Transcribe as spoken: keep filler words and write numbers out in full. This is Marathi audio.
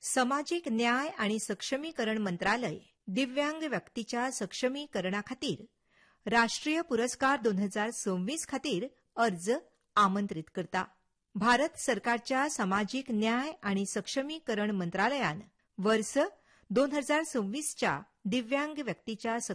सामाजिक न्याय आणि सक्षमीकरण मंत्रालय दिव्यांग व्यक्तीच्या सक्षमीकरणाखातीर राष्ट्रीय पुरस्कार दोन हजार सव्वीस खातीर अर्ज आमंत्रित करता. भारत सरकारच्या सामाजिक न्याय आणि सक्षमीकरण मंत्रालयान वर्स दोन हजार सव्वीसच्या दिव्यांग व्यक्तीच्या